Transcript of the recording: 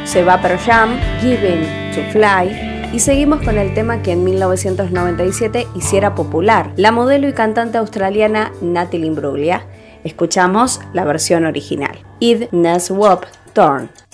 se va Pearl Jam, Given to Fly, y seguimos con el tema que en 1997 hiciera popular la modelo y cantante australiana Natalie Imbruglia. Escuchamos la versión original, Id Nas Wop Torn.